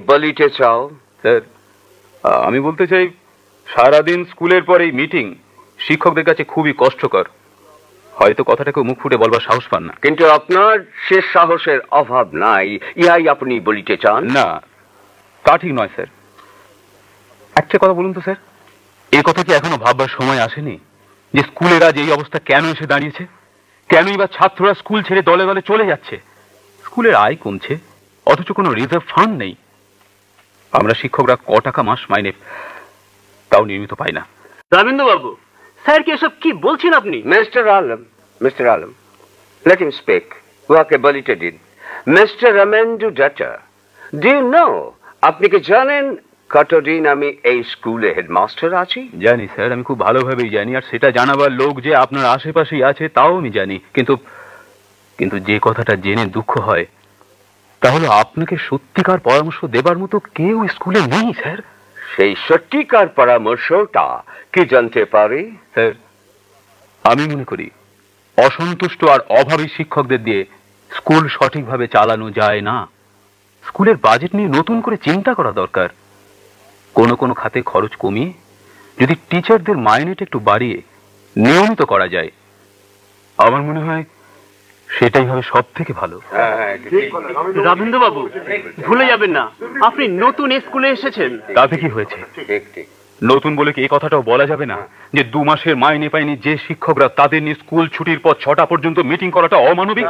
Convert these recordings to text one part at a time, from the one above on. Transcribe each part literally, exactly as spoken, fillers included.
বলিতে চাও? স্যার, আমি বলতে চাই সারাদিন স্কুলের পর এই মিটিং শিক্ষকদের কাছে খুবই কষ্টকর। হয়তো কথাটাকে মুখ ফুটে বলবার সাহস পান না। কিন্তু আপনার সে সাহসের অভাব নাই, ইহাই আপনি বলিতে চান? না, তা ঠিক নয় স্যার। একটা কথা বলুন তো স্যার, এই কথা কি এখনো ভাববার সময় আসেনি যে স্কুলের আজ এই অবস্থা কেন এসে দাঁড়িয়েছে? কেনই বা ছাত্ররা স্কুল ছেড়ে দলে দলে চলে যাচ্ছে? স্কুলের আয় কমছে, অথচ কোনো রিজার্ভ ফান্ড নেই। আমরা শিক্ষকরা ক টাকা মাস মাইনে তাও নিয়মিত পাই না। রামেন্দ্র বাবু, স্যার কি এসব কি বলছেন আপনি? Mister Alam, mister Alam, let him speak. উহাকে বলিতে দিন। Mister Ramendu Datta, do you know, আপনি কি জানেন কতদিন আমি এই স্কুলে হেডমাস্টার আছি? জানি স্যার, আমি খুব ভালোভাবেই জানি, আর সেটা জানাবার লোক যে আপনার আশেপাশেই আছে তাও আমি জানি। কিন্তু কিন্তু যে কথাটা জেনে দুঃখ হয় তা হলো আপনাকে সত্যিকার পরামর্শ দেবার মতো কেউ স্কুলে নেই স্যার। সেই সত্যিকার পরামর্শটা কি জানতে পারি? স্যার, আমি মনে করি অসন্তুষ্ট আর অভাবী শিক্ষকদের দিয়ে স্কুল সঠিকভাবে চালানো যায় না। স্কুলের বাজেট নিয়ে নতুন করে চিন্তা করা দরকার। কোনো কোনো খাতে খরচ কমিয়ে যদি টিচারদের মাইনেটা একটু বাড়িয়ে নিয়মিত করা যায়, আমার মনে হয় সেটাই হবে সব থেকে ভালো। রামেন্দ্র বাবু, ভুলে যাবেন না আপনি নতুন স্কুলে এসেছেন। তাতে কি হয়েছে? নতুন বলে কি এই কথাটাও বলা যাবে না যে দু মাসের মাইনে পায়নি যে শিক্ষকরা তাদের নিয়ে স্কুল ছুটির পর ছটা পর্যন্ত মিটিং করাটা অমানবিক?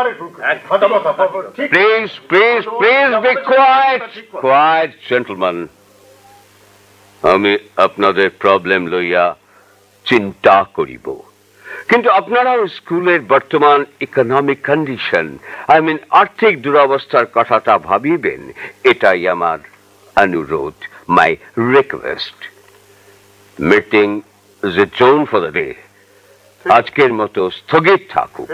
Please please please be quite quite gentleman. আমি আপনাদের প্রবলেম লইয়া চিন্তা করিব, কিন্তু আপনারাও স্কুলের বর্তমান ইকোনমিক কন্ডিশন, আই মিন আর্থিক দুরবস্থার কথাটা ভাবিবেন। এটাই আমার অনুরোধ, my request. Meeting is এডjourn for the day. আজকের মতো স্থগিত থাকুক।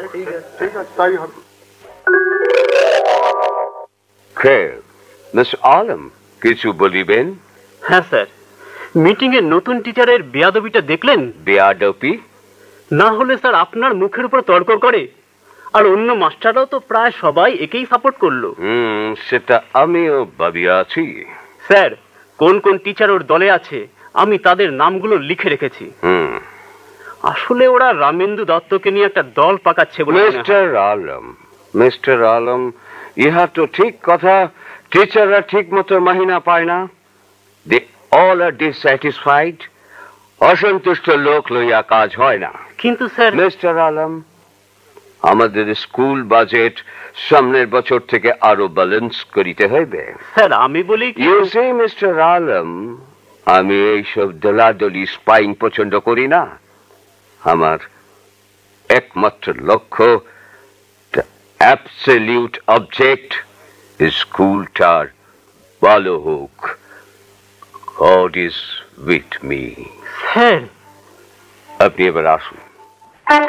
মিস্টার আলম, কিছু বলিবেন? হ্যাঁ স্যার, মিটিং এ নতুন টিচারের বেয়াদবিটা দেখলেন? বেয়াদবি? না হলে স্যার আপনার মুখের উপর তর্ক করে, আর অন্য মাস্টাররাও তো প্রায় সবাই একেই সাপোর্ট করলো। হুম, সেটা আমিও ভাবিয়া আছি। স্যার, কোন কোন টিচার ওর দলে আছে আমি তাদের নামগুলো লিখে রেখেছি। হুম, আসলে ওরা রামেন্দু দত্তকে নিয়ে একটা দল পাকাচ্ছে বলে। মিস্টার আলম, মিস্টার আলম, ইহা তো ঠিক কথা। টিচাররা ঠিক মতো মাহিনা পায় না। They all R dissatisfied. অসন্তুষ্ট লোক লইয়া কাজ হয় না। কিন্তু স্যার, মিস্টার আলম, আমাদের স্কুল বাজেট সামনের বছর থেকে আরো ব্যালেন্স করিতে হইবে। স্যার আমি বলি কি, ইউ সি মিস্টার আলম, আমি এইসব দলাদলি স্পাইং পছন্দ করি না। আমার একমাত্র লক্ষ্য, অ্যাবসলিউট অবজেক্ট, স্কুলটার ভালো হোক। God is with me. Sir আপনি এবার আসুন।